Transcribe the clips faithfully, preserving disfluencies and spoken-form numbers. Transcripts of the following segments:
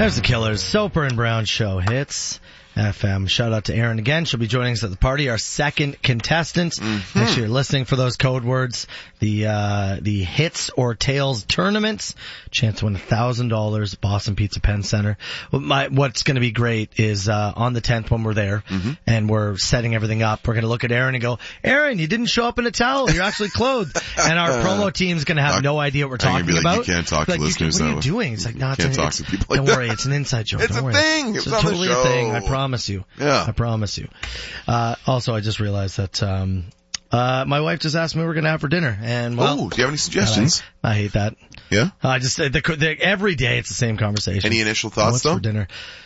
There's the Killers. Soper and Brown Show hits F M. Shout out to Erin again. She'll be joining us at the party, our second contestant. Mm-hmm. Make sure you're listening for those code words. The uh the Hits or Tails tournaments. Chance to win one thousand dollars, Boston Pizza Penn Center. What my, what's going to be great is uh on the tenth when we're there, mm-hmm. and we're setting everything up, we're going to look at Erin and go, Erin, you didn't show up in a towel. You're actually clothed. And our promo team's going to have no idea what we're talking be like, about. You can't talk like, to listeners What that are you way. doing? It's like, no, can't it's, talk it's, to people like don't that. worry, it's an inside joke. It's don't a worry. thing. It's, It's it's on the totally show. a thing. I promise you. Yeah. I promise you. Uh, also, I just realized that, um, uh, my wife just asked me what we're going to have for dinner. And, well. Oh, do you have any suggestions? I, I hate that. Yeah? I just, the, the, every day it's the same conversation. Any initial thoughts, What's though? for dinner?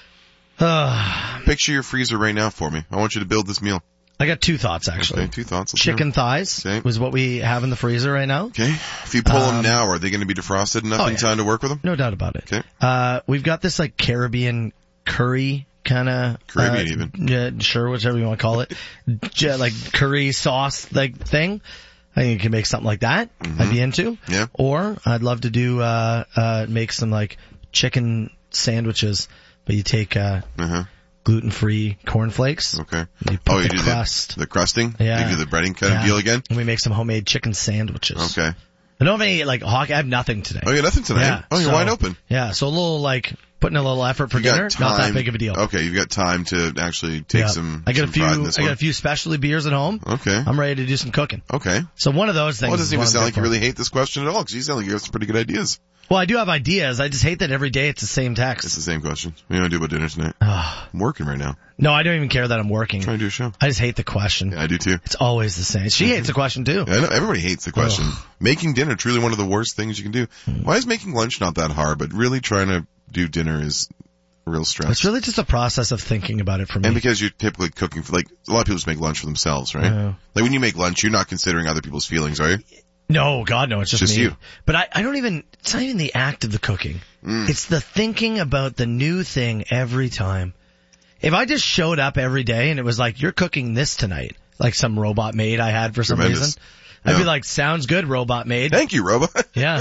Uh, Picture your freezer right now for me. I want you to build this meal. I got two thoughts, actually. Okay, two thoughts. Let's Chicken thighs okay. was what we have in the freezer right now. Okay. If you pull Um, them now, are they going to be defrosted enough oh, in yeah. time to work with them? No doubt about it. Okay. Uh, we've got this, like, Caribbean curry kind of Caribbean uh, even. Yeah, sure, whichever you want to call it. J- like curry sauce like thing. I think you can make something like that. Mm-hmm. I'd be into. Yeah. Or I'd love to do uh uh make some like chicken sandwiches, but you take uh Uh-huh. gluten-free cornflakes. Okay. You put Oh, you the do crust. the, the crusting? Yeah. You do the breading kind Yeah. of deal again? And we make some homemade chicken sandwiches. Okay. I don't have any like hockey. I have nothing today. Oh, you got nothing tonight? Yeah, oh, you're so- wide open. Yeah, so a little like putting a little effort for You got dinner, time, not that big of a deal. Okay, you've got time to actually take Yeah. some, I got some a few. pride I in this got one. a few specialty beers at home. Okay. I'm ready to do some cooking. Okay. So one of those things. Well, it is doesn't even what I'm sound good like you for. really hate this question at all, because you sound like you have some pretty good ideas. Well, I do have ideas. I just hate that every day it's the same text. It's the same question. What are you going to do about dinner tonight? I'm working right now. No, I don't even care that I'm working. I'm trying to do a show. I just hate the question. Yeah, I do too. It's always the same. She hates the question too. Yeah, I know. Everybody hates the question. Making dinner, truly one of the worst things you can do. Why is making lunch not that hard, but really trying to do dinner is a real stress? It's really just a process of thinking about it for me. And because you're typically cooking for, like, a lot of people just make lunch for themselves, right? Yeah. Like when you make lunch, you're not considering other people's feelings, are you? No, God, no, it's just, Just me. you. But I, I don't even, it's not even the act of the cooking. Mm. It's the thinking about the new thing every time. If I just showed up every day and it was like, you're cooking this tonight, like some robot maid I had for some Tremendous. reason, I'd Yeah. be like, sounds good, robot maid. Thank you, robot. Yeah.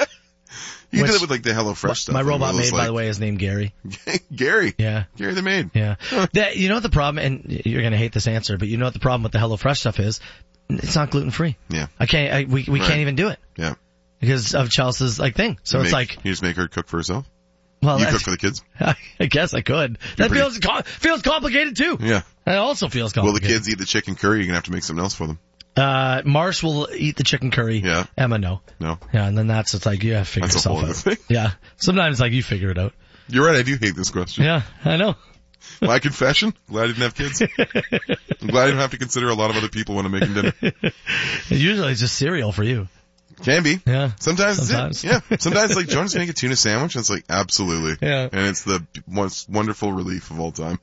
You Which- did it with like the HelloFresh stuff. My and robot it was maid, by like- the way, is named Gary. Gary. Yeah. Gary the maid. Yeah. That, you know what the problem, and you're going to hate this answer, but you know what the problem with the HelloFresh stuff is? It's not gluten free. Yeah. I can't, I, we, we Right. can't even do it Yeah. because of Chelsea's like thing. So You it's make- like, You just make her cook for herself? well, You that's- cook for the kids? I guess I could. That pretty- feels, co- feels complicated too. Yeah. That also feels Will the complicated. kids eat the chicken curry? You're going to have to make something else for them. Uh, Marsh will eat the chicken curry. Yeah. Emma, no. No. Yeah, and then that's, it's like, you have to figure That's a whole yourself other out. thing. Yeah. Sometimes it's like, you figure it out. You're right, I do hate this question. Yeah, I know. My confession? Glad I didn't have kids. I'm glad I don't have to consider a lot of other people when I'm making dinner. Usually it's just cereal for you. Can be. Yeah. Sometimes, Sometimes. It's it. Yeah. Sometimes like, do you want to make a tuna sandwich? And it's like, absolutely. Yeah. And it's the most wonderful relief of all time.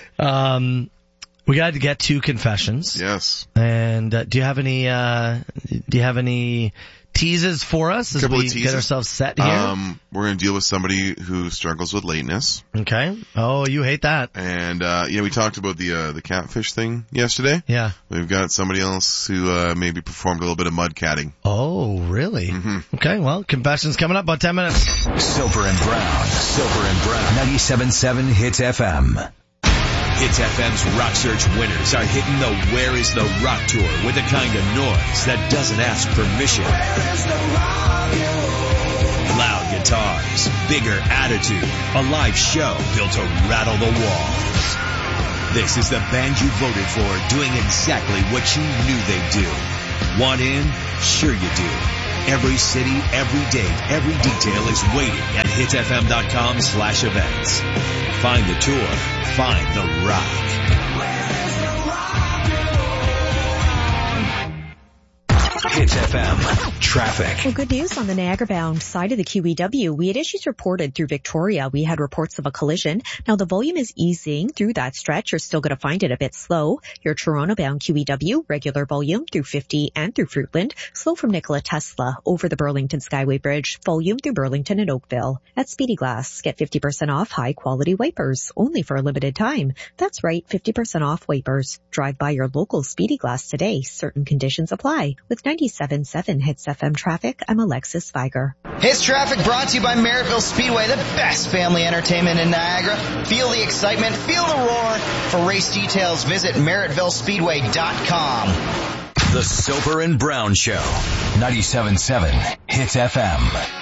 Um, we got to get two confessions. Yes. And uh, do you have any, uh, do you have any teases for us as Couple we of get teases. ourselves set here? Um, we're going to deal with somebody who struggles with lateness. Okay. Oh, you hate that. And, uh, you know, we talked about the, uh, the catfish thing yesterday. Yeah. We've got somebody else who, uh, maybe performed a little bit of mud catting. Oh, really? Mm-hmm. Okay, well, confessions coming up about ten minutes. Soper and Brown. Soper and Brown. ninety-seven point seven Hits F M. Hits F M's Rock Search winners are hitting the Where is the Rock Tour with the kind of noise that doesn't ask permission. Loud guitars, bigger attitude, a live show built to rattle the walls. This is the band you voted for doing exactly what you knew they'd do. Want in? Sure you do. Every city, every date, every detail is waiting at hitsfm.com slash events. Find the tour. Find the rock. Hits F M. Traffic. Well, good news on the Niagara-bound side of the Q E W. We had issues reported through Victoria. We had reports of a collision. Now, the volume is easing through that stretch. You're still going to find it a bit slow. Your Toronto-bound Q E W, regular volume through fifty and through Fruitland. Slow from Nikola Tesla over the Burlington Skyway Bridge. Volume through Burlington and Oakville. At Speedy Glass, get fifty percent off high-quality wipers, only for a limited time. That's right, fifty percent off wipers. Drive by your local Speedy Glass today. Certain conditions apply. With ninety ninety-seven point seven Hits F M traffic, I'm Alexis Viger. Hits traffic brought to you by Merrittville Speedway, the best family entertainment in Niagara. Feel the excitement, feel the roar. For race details, visit Merrittville Speedway dot com. The Soper and Brown Show, ninety-seven point seven Hits F M.